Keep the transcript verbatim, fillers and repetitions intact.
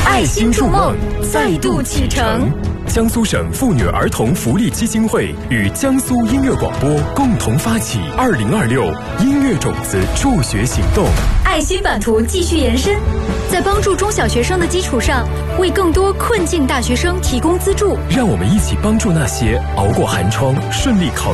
爱心筑梦再度启程。江苏省妇女儿童福利基金会与江苏音乐广播共同发起二零二六音乐种子助学行动， 爱心版图继续延伸，在帮助中小学生的基础上，为更多困境大学生提供资助。 让我们一起帮助那些熬过寒窗、顺利考